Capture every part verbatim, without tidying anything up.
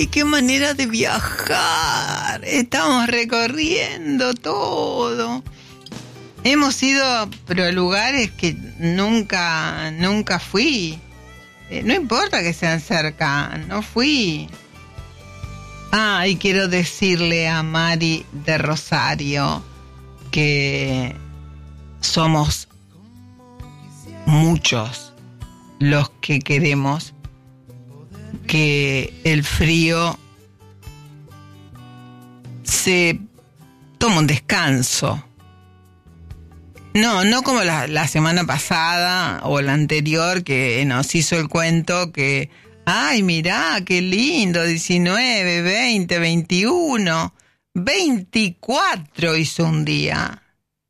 ¡Ay, qué manera de viajar! Estamos recorriendo todo. Hemos ido, pero a lugares que nunca, nunca fui. Eh, no importa que sean cerca, no fui. Ah, y quiero decirle a Mari de Rosario que somos muchos los que queremos que el frío se tome un descanso. No, no como la, la semana pasada o la anterior que nos hizo el cuento que, ay, mirá, qué lindo, diecinueve, veinte, veintiuno, veinticuatro hizo un día.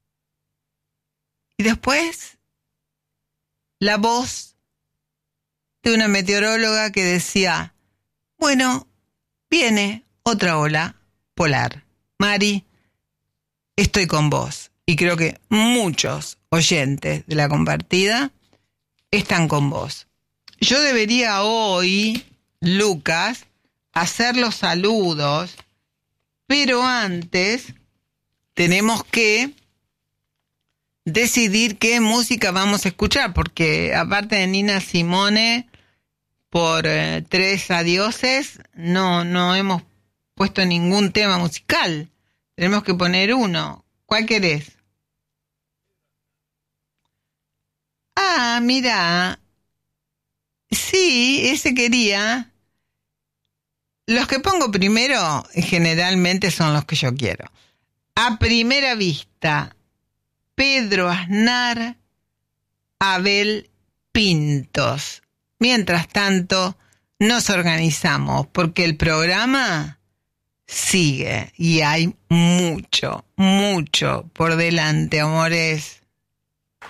Y después, la voz de una meteoróloga que decía, bueno, viene otra ola polar. Mari, estoy con vos. Y creo que muchos oyentes de la compartida están con vos. Yo debería hoy, Lucas, hacer los saludos, pero antes tenemos que decidir qué música vamos a escuchar, porque aparte de Nina Simone, por eh, tres adioses, no, no hemos puesto ningún tema musical. Tenemos que poner uno. ¿Cuál querés? Ah, mira. Sí, ese quería. Los que pongo primero generalmente son los que yo quiero. A primera vista, Pedro Aznar, Abel Pintos. Mientras tanto, nos organizamos porque el programa sigue y hay mucho, mucho por delante, amores.